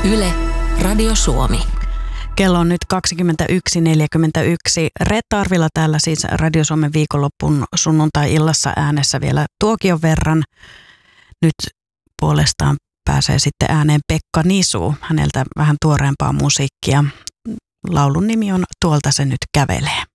Yle, Radio Suomi. Kello on nyt 21.41. Reetta Arvila täällä siis Radio Suomen viikonloppun sunnuntai-illassa äänessä vielä tuokion verran. Nyt puolestaan pääsee sitten ääneen Pekka Nisu. Häneltä vähän tuoreempaa musiikkia. Laulun nimi on Tuolta se nyt kävelee.